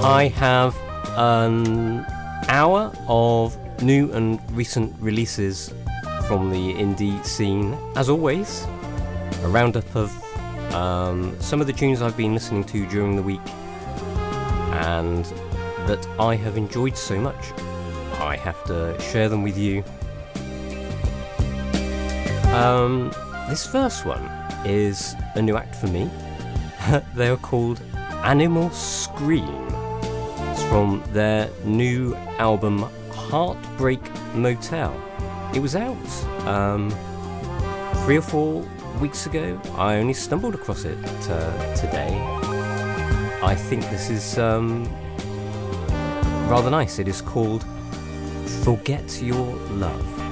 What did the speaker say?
I have an hour of new and recent releases from the indie scene. As always, a roundup of some of the tunes I've been listening to during the week and that I have enjoyed so much. I have to share them with you. This first one is a new act for me. They are called Animal Scream. It's from their new album Heartbreak Motel. It was out 3 or 4 weeks ago. I only stumbled across it today. I think this is rather nice. It is called Forget Your Love.